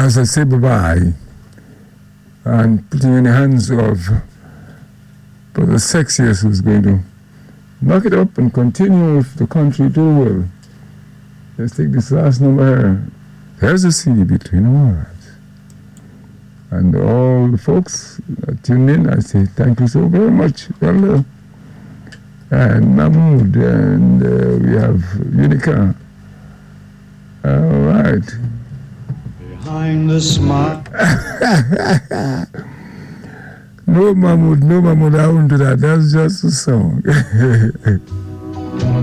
as I say bye-bye and putting in the hands of Brother Sexius, who's going to knock it up and continue if the country do well. Let's take this last number here. There's a sea between our hearts. And all the folks that tuned in, I say thank you so very much. Well, and Mahmoud, and we have Unica. All right. Behind the smile. No, Mahmoud, I won't do that. That's just a song.